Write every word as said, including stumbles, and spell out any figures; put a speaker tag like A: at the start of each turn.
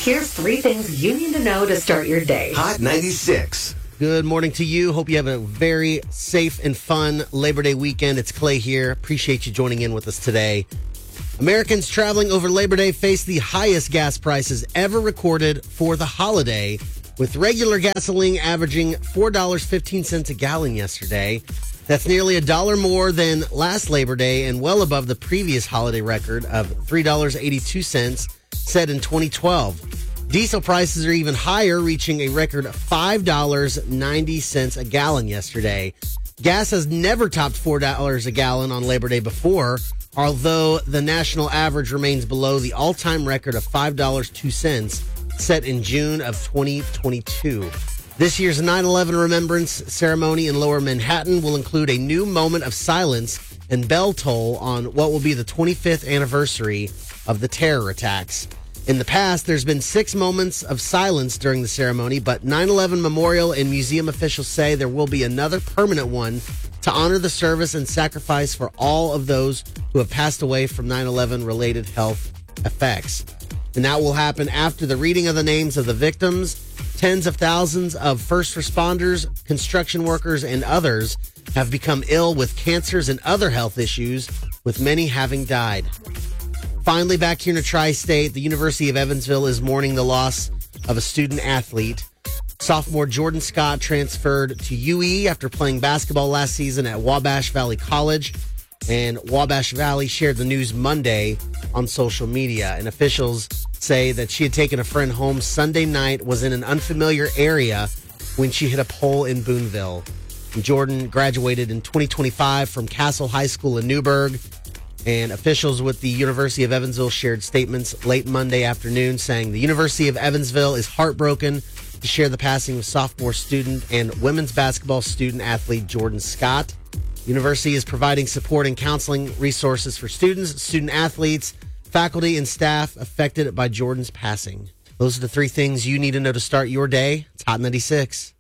A: Here's three things you need to know to start your day.
B: Hot ninety-six.
C: Good morning to you. Hope you have a very safe and fun Labor Day weekend. It's Clay here. Appreciate you joining in with us today. Americans traveling over Labor Day face the highest gas prices ever recorded for the holiday, with regular gasoline averaging four dollars and fifteen cents a gallon yesterday. That's nearly a dollar more than last Labor Day and well above the previous holiday record of three dollars and eighty-two cents set in twenty twelve. Diesel prices are even higher, reaching a record five dollars and ninety cents a gallon yesterday. Gas has never topped four dollars a gallon on Labor Day before, although the national average remains below the all-time record of five dollars and two cents set in June of twenty twenty-two. This year's nine eleven Remembrance Ceremony in Lower Manhattan will include a new moment of silence and bell toll on what will be the twenty-fifth anniversary of the terror attacks. In the past, there's been six moments of silence during the ceremony, but nine eleven Memorial and museum officials say there will be another permanent one to honor the service and sacrifice for all of those who have passed away from nine eleven related health effects. And that will happen after the reading of the names of the victims. Tens of thousands of first responders, construction workers, and others have become ill with cancers and other health issues, with many having died. Finally, back here in the tri-state, the University of Evansville is mourning the loss of a student athlete. Sophomore Jordan Scott transferred to U E after playing basketball last season at Wabash Valley College. And Wabash Valley shared the news Monday on social media. And officials say that she had taken a friend home Sunday night, was in an unfamiliar area when she hit a pole in Boonville. And Jordan graduated in twenty twenty-five from Castle High School in Newburgh. And officials with the University of Evansville shared statements late Monday afternoon saying the University of Evansville is heartbroken to share the passing of sophomore student and women's basketball student athlete Jordan Scott. The university is providing support and counseling resources for students, student athletes, faculty, and staff affected by Jordan's passing. Those are the three things you need to know to start your day. It's Hot ninety-six.